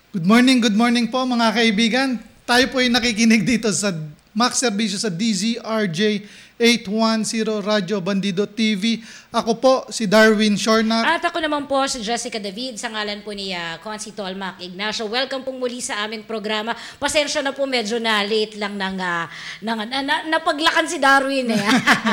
Good morning po mga kaibigan. Tayo po ay nakikinig dito sa Max Servicio sa DZRJ 810 Radyo Bandido TV. Ako po si Darwin Shornak. At ako naman po si Jessica David sa ngalan po ni Consi Tolmac Ignacio. Welcome pong muli sa aming programa. Pasensya na po medyo na late lang napaglakan si Darwin eh.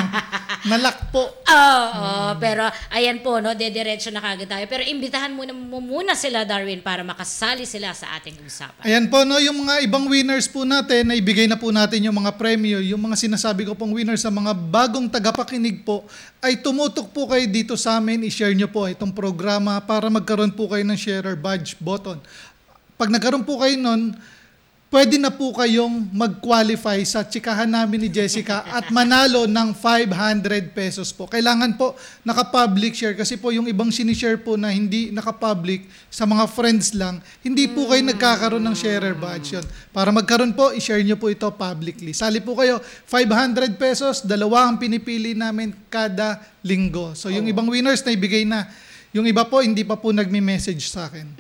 Nalak po. Oo, pero ayan po no, dediretso na kagad tayo. Pero imbitahan muna sila Darwin para makasali sila sa ating usapan. Ayan po no, yung mga ibang winners po natin, na ibigay na po natin yung mga premyo, yung mga sinasabi ko pong winners sa mga bagong tagapakinig po, ay tumutok po kayo dito sa amin, i-share nyo po itong programa para magkaroon po kayo ng share or badge button. Pag nagkaroon po kayo nun, pwede na po kayong mag-qualify sa tsikahan namin ni Jessica at manalo ng 500 pesos po. Kailangan po naka-public share kasi po yung ibang sinishare po na hindi naka-public sa mga friends lang, hindi po kayo nagkakaroon ng sharer badge yun. Para magkaroon po, i-share nyo po ito publicly. Sali po kayo, 500 pesos, dalawa ang pinipili namin kada linggo. So yung ibang winners na ibigay na. Yung iba po, hindi pa po nagme-message sa akin.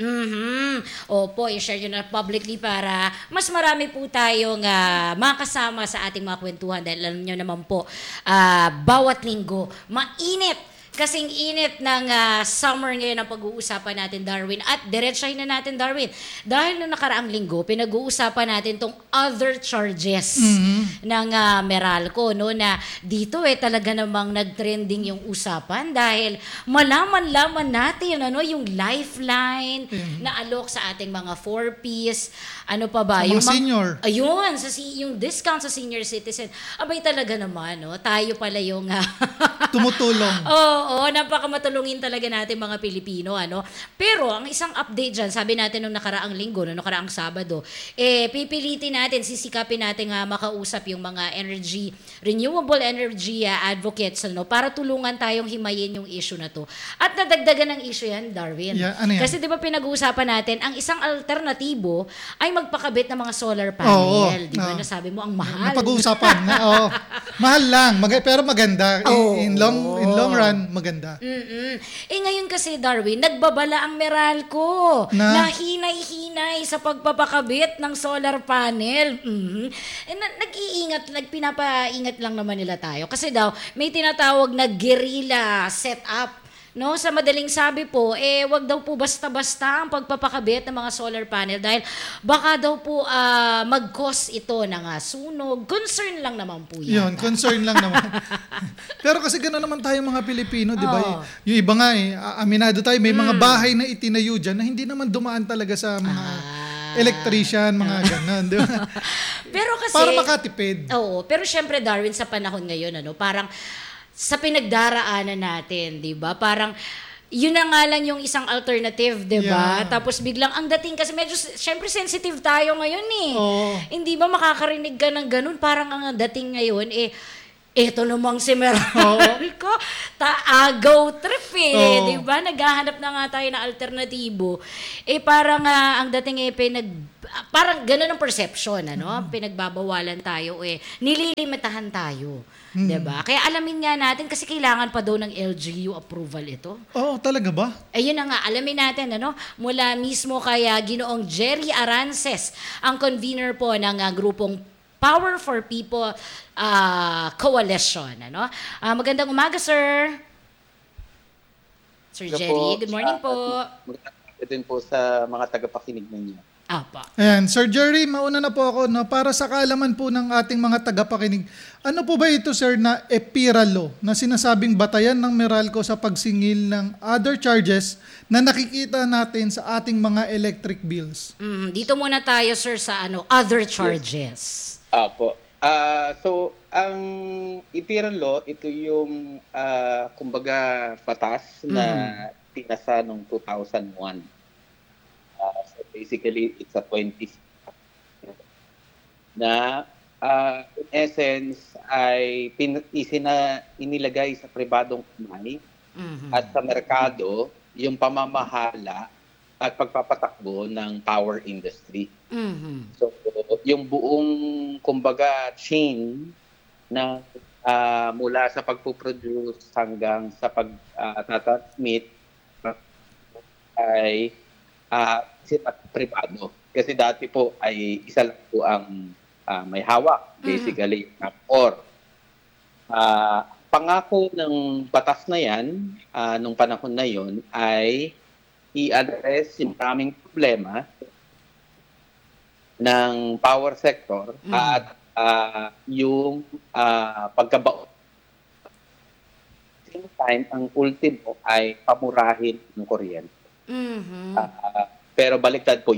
Opo, i-share nyo na publicly para mas marami po tayong makasama sa ating mga kwentuhan. Dahil alam nyo naman po, bawat linggo, mainit. Kasing init ng summer ngayon ang pag-uusapan natin, Darwin. At diretsahin na natin, Darwin. Dahil na nakaraang linggo, pinag-uusapan natin tong other charges ng Meralco. No? Na dito talaga namang nag-trending yung usapan dahil malaman-laman natin yung lifeline na alok sa ating mga 4Ps. Ano pa ba? Sa mga senior. Ayun, yung discount sa senior citizen. Abay talaga naman, no? Tayo pala yung tumutulong. Oo, napakamatulungin talaga natin mga Pilipino, ano. Pero ang isang update diyan, sabi natin nung nakaraang linggo, nung nakaraang Sabado, pipilitin natin, sisikapin natin makausap yung mga renewable energy advocates, ano, para tulungan tayong himayin yung issue na to. At nadagdagan ng issue yan, Darwin. Yeah, ano yan? Kasi 'di ba pinag-uusapan natin, ang isang alternatibo ay magpakabit ng mga solar panel, 'di ba? Nasabi mo ang mahal. Napag-uusapan na, mahal lang, pero maganda. In long run, maganda. Ngayon kasi, Darwin, nagbabala ang Meralco na hinay-hinay sa pagpapakabit ng solar panel. Nagpinapaingat lang naman nila tayo. Kasi daw, may tinatawag na guerrilla setup. No, sa madaling sabi po, wag daw po basta-basta ang pagpapakabit ng mga solar panel dahil baka daw po mag-cause ito ng sunog. Concern lang naman po yan. Yun, concern lang naman. Pero kasi gano'n naman tayo mga Pilipino, di ba? Yung iba nga aminado tayo, may mga bahay na itinayo dyan na hindi naman dumaan talaga sa mga electrician, mga gano'n, di ba? Pero kasi, para makatipid. Oo, pero syempre Darwin, sa panahon ngayon, parang sa pinagdaraanan natin, 'di ba? Parang yun na nga lang yung isang alternative, 'di ba? Yeah. Tapos biglang ang dating kasi medyo syempre sensitive tayo ngayon eh. Hindi ba makakarinig ka ng ganun? Parang ang dating ngayon eto namang si Meralco, agaw trip di ba? Naghahanap na nga tayo ng alternatibo. Parang ang dating parang gano'n ang perception, pinagbabawalan tayo, nililimitahan tayo. 'Di ba? Kaya alamin nga natin kasi kailangan pa daw ng LGU approval ito. Talaga ba? Ayun na nga, alamin natin, mula mismo kay Ginoong Jerry Arances, ang convener po ng grupong Power for People Coalition. Magandang umaga, sir. Sir Jerry, good morning po. Magandang umaga din po sa mga tagapakinig ninyo. Ayan, Sir Jerry, mauna na po ako. Para sa kaalaman po ng ating mga tagapakinig, ano po ba ito, sir, na EPIRA law na sinasabing batayan ng Meralco sa pagsingil ng other charges na nakikita natin sa ating mga electric bills? Dito muna tayo, sir, sa other charges. Apo. So, ang EPIRA law, ito yung kumbaga batas na pinasa noong 2001. So basically, it's a 20 na in essence ay inilagay sa pribadong kamay at sa merkado yung pamamahala at pagpapatakbo ng power industry. So yung buong kumbaga chain na mula sa pagpo-produce hanggang sa pag-transmit ay privado. Kasi dati po ay isa lang po ang may hawak, basically, or pangako ng batas na yan, nung panahon na yon ay i-address yung maraming problema ng power sector at yung pagkabaon. Same time, ang ultimo ay pamurahin ng kuryente. Mhm. Pero baliktad po,